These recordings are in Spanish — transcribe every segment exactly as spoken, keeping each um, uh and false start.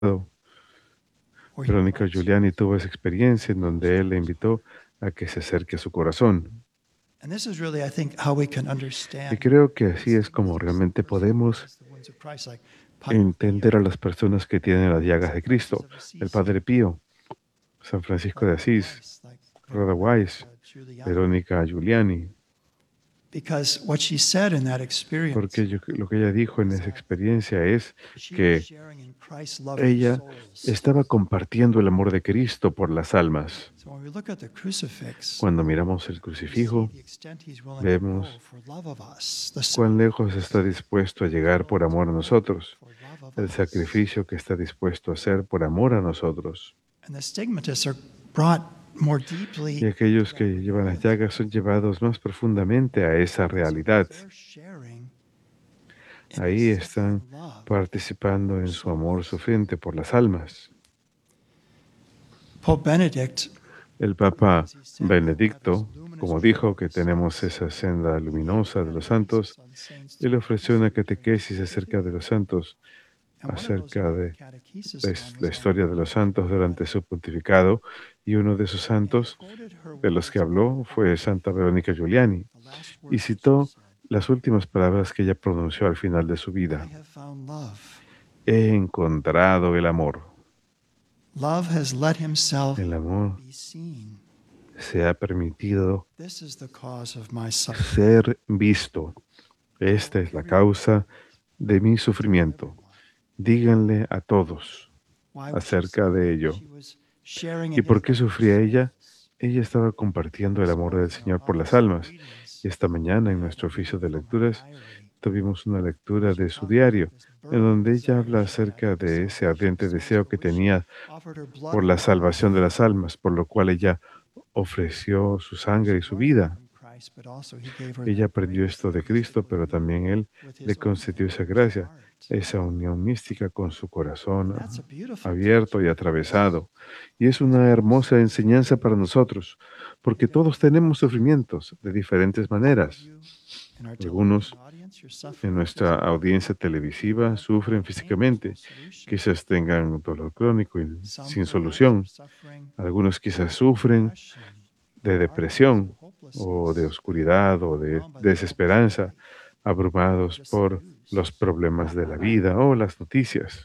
Verónica Giuliani tuvo esa experiencia en donde él le invitó a que se acerque a su corazón. Y creo que así es como realmente podemos entender a las personas que tienen las llagas de Cristo. El Padre Pío, San Francisco de Asís, Rhoda Wise, Verónica Giuliani. Porque yo- lo que ella dijo en esa experiencia es que ella estaba compartiendo el amor de Cristo por las almas. Cuando miramos el crucifijo, vemos cuán lejos está dispuesto a llegar por amor a nosotros, el sacrificio que está dispuesto a hacer por amor a nosotros. Y aquellos que llevan las llagas son llevados más profundamente a esa realidad. Ahí están participando en su amor sufriente por las almas. El Papa Benedicto, como dijo que tenemos esa senda luminosa de los santos, él ofreció una catequesis acerca de los santos, acerca de la, his- la historia de los santos durante su pontificado, y uno de esos santos de los que habló fue Santa Verónica Giuliani, y citó las últimas palabras que ella pronunció al final de su vida. He encontrado el amor. El amor se ha permitido ser visto. Esta es la causa de mi sufrimiento. Díganle a todos acerca de ello. ¿Y por qué sufría ella? Ella estaba compartiendo el amor del Señor por las almas. Y esta mañana en nuestro oficio de lecturas tuvimos una lectura de su diario, en donde ella habla acerca de ese ardiente deseo que tenía por la salvación de las almas, por lo cual ella ofreció su sangre y su vida. Ella aprendió esto de Cristo, pero también Él le concedió esa gracia, esa unión mística con su corazón ah, abierto y atravesado. Y es una hermosa enseñanza para nosotros, porque todos tenemos sufrimientos de diferentes maneras. Algunos en nuestra audiencia televisiva sufren físicamente, quizás tengan dolor crónico y sin solución. Algunos quizás sufren de depresión o de oscuridad o de desesperanza, abrumados por los problemas de la vida o las noticias.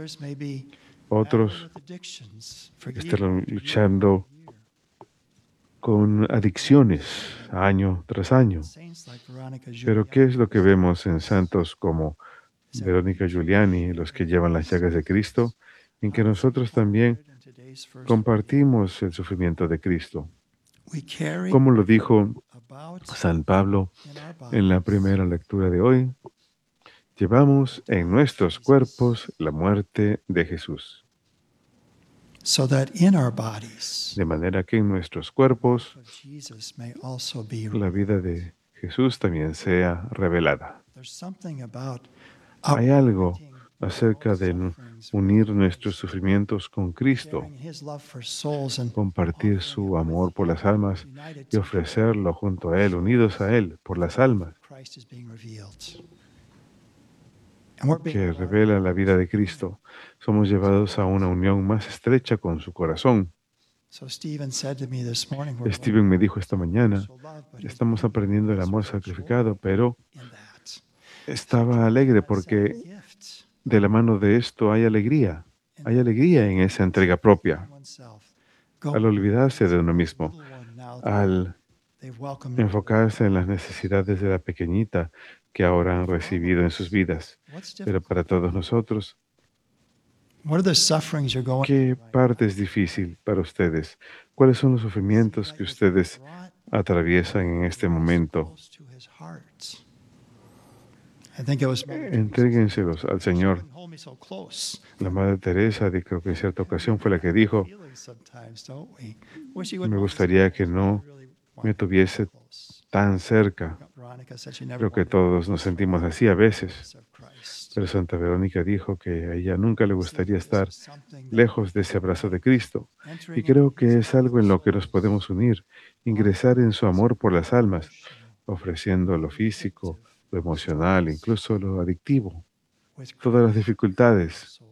Otros están luchando con adicciones año tras año. Pero ¿qué es lo que vemos en santos como Verónica Giuliani, los que llevan las llagas de Cristo? En que nosotros también compartimos el sufrimiento de Cristo. Como lo dijo San Pablo en la primera lectura de hoy, llevamos en nuestros cuerpos la muerte de Jesús. De manera que en nuestros cuerpos la vida de Jesús también sea revelada. Hay algo acerca de nu- unir nuestros sufrimientos con Cristo, compartir su amor por las almas y ofrecerlo junto a Él, unidos a Él por las almas, que revela la vida de Cristo. Somos llevados a una unión más estrecha con su corazón. Steven me dijo esta mañana, estamos aprendiendo el amor sacrificado, pero estaba alegre porque de la mano de esto hay alegría. Hay alegría en esa entrega propia, al olvidarse de uno mismo, al enfocarse en las necesidades de la pequeñita que ahora han recibido en sus vidas. Pero para todos nosotros, ¿qué parte es difícil para ustedes? ¿Cuáles son los sufrimientos que ustedes atraviesan en este momento? Entréguenselos al Señor. La Madre Teresa, de- creo que en cierta ocasión fue la que dijo, me gustaría que no me tuviese tan cerca. Creo que todos nos sentimos así a veces. Pero Santa Verónica dijo que a ella nunca le gustaría estar lejos de ese abrazo de Cristo. Y creo que es algo en lo que nos podemos unir, ingresar en su amor por las almas, ofreciendo lo físico, lo emocional, incluso lo adictivo, todas las dificultades,